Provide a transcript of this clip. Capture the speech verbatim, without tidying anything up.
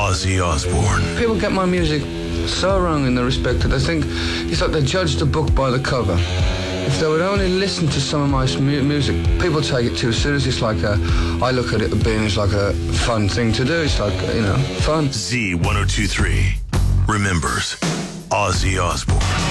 Ozzy Osbourne. People get my music so wrong in the respect that they think it's like they judge the book by the cover. If they would only listen to some of my mu- music, people take it too seriously. It's like a, I look at it being it's like a fun thing to do. It's like, you know, fun. Z one oh two three remembers Ozzy Osbourne.